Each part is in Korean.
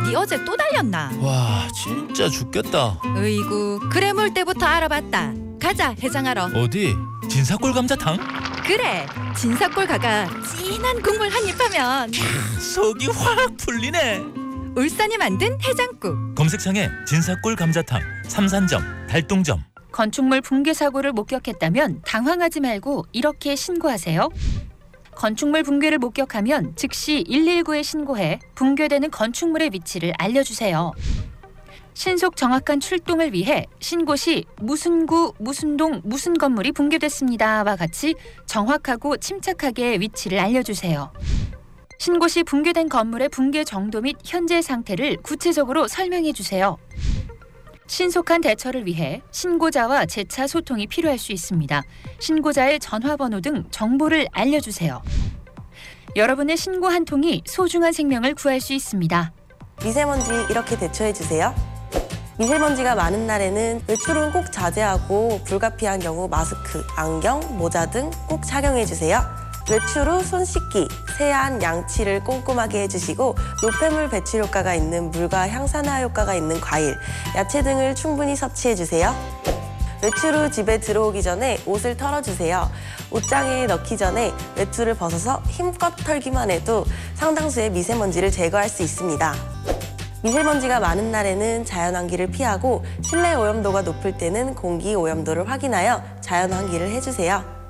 니 어제 또 달렸나? 와 진짜 죽겠다. 으이구 그래 때부터 알아봤다. 가자 해장하러. 어디? 진사골 감자탕? 그래 진사골 가가 진한 국물 한 입 하면 속이 확 풀리네. 울산이 만든 해장국. 검색창에 진사골 감자탕, 삼산점, 달동점. 건축물 붕괴 사고를 목격했다면 당황하지 말고 이렇게 신고하세요. 건축물 붕괴를 목격하면 즉시 119에 신고해 붕괴되는 건축물의 위치를 알려주세요. 신속 정확한 출동을 위해 신고 시 무슨 구, 무슨 동, 무슨 건물이 붕괴됐습니다와 같이 정확하고 침착하게 위치를 알려주세요. 신고 시 붕괴된 건물의 붕괴 정도 및 현재 상태를 구체적으로 설명해 주세요. 신속한 대처를 위해 신고자와 재차 소통이 필요할 수 있습니다. 신고자의 전화번호 등 정보를 알려주세요. 여러분의 신고 한 통이 소중한 생명을 구할 수 있습니다. 미세먼지 이렇게 대처해주세요. 미세먼지가 많은 날에는 외출은 꼭 자제하고 불가피한 경우 마스크, 안경, 모자 등 꼭 착용해주세요. 외출 후 손 씻기, 세안, 양치를 꼼꼼하게 해주시고 노폐물 배출 효과가 있는 물과 향산화 효과가 있는 과일, 야채 등을 충분히 섭취해주세요. 외출 후 집에 들어오기 전에 옷을 털어주세요. 옷장에 넣기 전에 외투를 벗어서 힘껏 털기만 해도 상당수의 미세먼지를 제거할 수 있습니다. 미세먼지가 많은 날에는 자연환기를 피하고 실내 오염도가 높을 때는 공기 오염도를 확인하여 자연환기를 해주세요.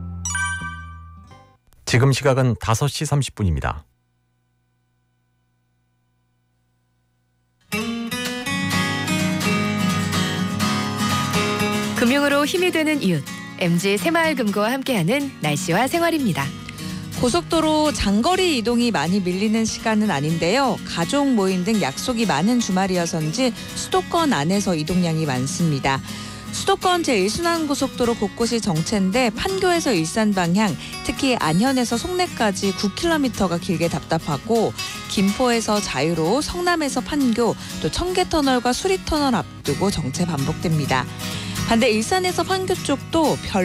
지금 시각은 5시 30분입니다. 금융으로 힘이 되는 이웃, MG 새마을금고와 함께하는 날씨와 생활입니다. 고속도로 장거리 이동이 많이 밀리는 시간은 아닌데요. 가족 모임 등 약속이 많은 주말이어서인지 수도권 안에서 이동량이 많습니다. 수도권 제1순환고속도로 곳곳이 정체인데 판교에서 일산 방향, 특히 안현에서 송내까지 9km가 길게 답답하고 김포에서 자유로, 성남에서 판교, 또 청계터널과 수리터널 앞두고 정체 반복됩니다. 반대 일산에서 판교 쪽도